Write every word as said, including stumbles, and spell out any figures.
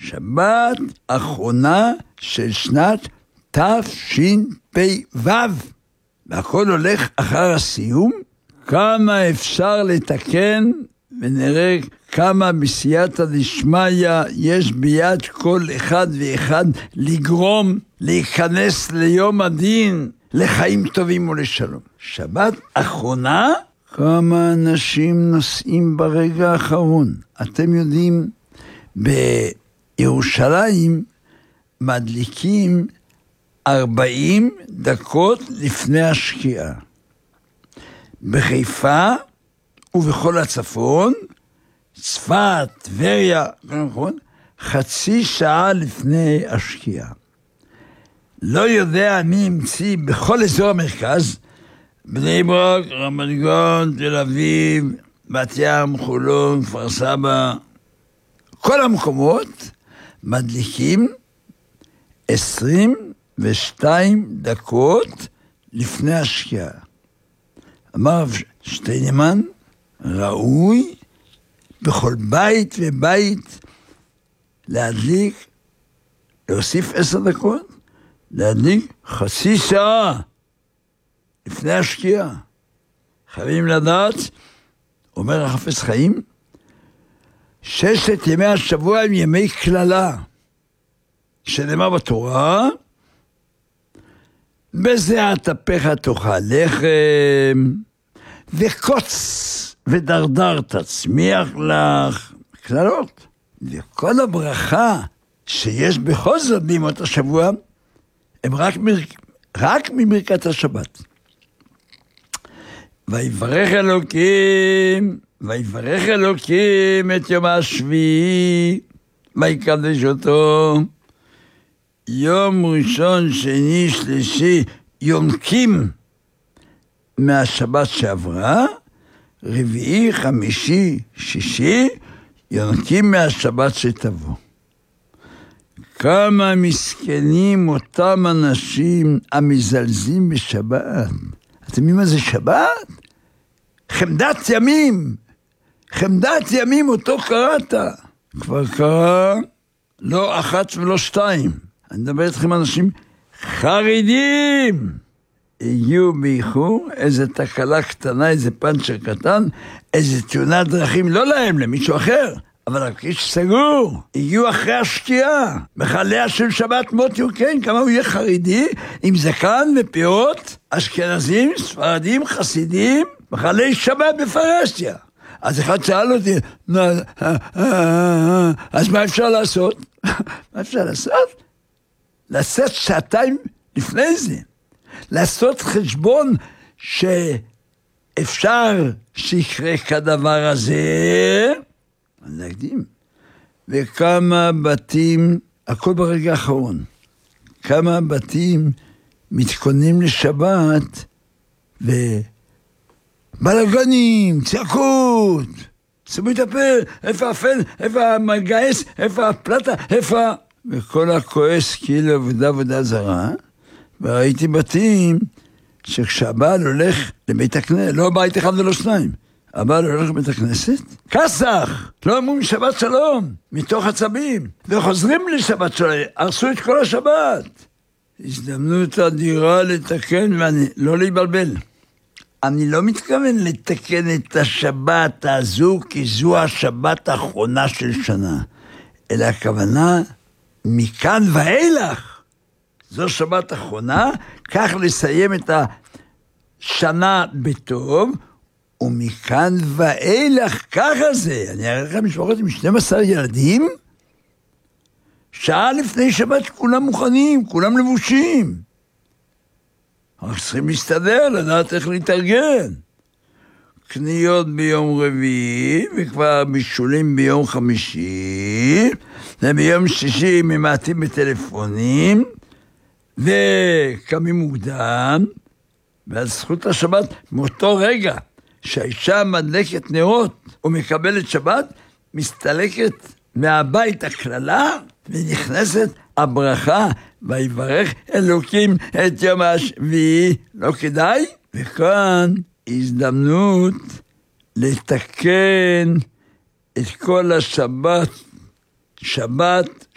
שבת אחרונה של שנת תשפ"ו. והכל הולך אחר הסיום. כמה אפשר לתקן, ונראה כמה בסייעתא דשמיא יש ביד כל אחד ואחד לגרום להיכנס ליום הדין, לחיים טובים ולשלום. שבת אחרונה, כמה אנשים נוסעים ברגע האחרון. אתם יודעים, בירושלים מדליקים ארבעים דקות לפני השקיעה. בחיפה ובכל הצפון, צפת, טבריה, חצי שעה לפני השקיעה. לא יודע מי המציא בכל אזור המרכז, בני ברק, רמת גן, תל אביב, בת ים, חולון, כפר סבא, כל המקומות מדליקים עשרים ושתיים דקות לפני השקיעה. אמר שטיינמן, ראוי בכל בית ובית להדליק, להוסיף עשר דקות, להדליק חצי שעה לפני השקיעה. חייבים לדעת, אומר החפץ חיים, ששת ימי השבוע הם ימי כללה, שנאמר בתורה, בזה אטפך תאכל לחם, וקוץ ודרדר תצמיח לך, כללות. וכל הברכה שיש בכל זאת בימות השבוע, הם רק, מר... רק מברכת השבת. ויברך אלוקים, ויברך אלוקים את יום השביעי, ויקדש אותו. יום ראשון, שני, שלישי, יונקים מהשבת שעברה, רביעי, חמישי, שישי, יונקים מהשבת שתבוא. כמה מסכנים אותם אנשים המזלזים בשבת. אתם יודעים מה זה שבת? חמדת ימים. חמדת ימים אותו קראת. כבר קרה לא אחת ולא שתיים. אני מדבר איתכם אנשים חרדים. הגיעו באיחור, איזה תקלה קטנה, איזה פנצ'ר קטן, איזה תאונת דרכים, לא להם, למישהו אחר. אבל הכביש סגור, הגיעו אחרי השקיעה, בחליה של שבת מות יוקן, כמה הוא יהיה חרדי, עם זקן ופאות, אשכנזים, ספרדים, חסידים, בחלי שבת בפרסיה. אז אחד שאל אותי, אז מה אפשר לעשות? מה אפשר לעשות? לעשות שעתיים לפני זה, לעשות חשבון שאפשר שיקרה כדבר הזה, נקדים. וכמה בתים, הכל ברגע האחרון, כמה בתים מתכוננים לשבת, ובלגנים, צעקות, שמו את הפה, איפה הפן, איפה המגייס, איפה הפלטה, איפה... וכל הכועס כאילו עבודה עבודה זרה, וראיתי בתים שכשהבעל הולך לבית הכנסת, לא בית אחד ולא שניים, הבעל הולך לבית הכנסת, כסח, לא אמרו משבת שלום, מתוך עצבים, וחוזרים לשבת שלום, הרסו את כל השבת. הזדמנות אדירה לתקן, ואני לא להתבלבל. אני לא מתכוון לתקן את השבת הזו, כי זו השבת האחרונה של שנה, אלא הכוונה מכאן ואילך. זו שבת האחרונה, כך לסיים את השנה בטוב, ומכאן ואילך, ככה זה. אני אראה לכם משפחות עם שנים עשר ילדים, שעה לפני שבת כולם מוכנים, כולם לבושים. רק צריכים להסתדר, לדעת איך להתארגן. קניות ביום רביעי, וכבר בישולים ביום חמישי, וביום שישי ממעטים בטלפונים, וקמים מוקדם, ועל זכות השבת, מאותו רגע, שהאישה מדלקת נרות ומקבלת שבת, מסתלקת מהבית הכללה, ונכנסת הברכה, ויברך אלוקים את יום השביעי. לא כדאי? וכאן הזדמנות לתקן את כל השבת, שבת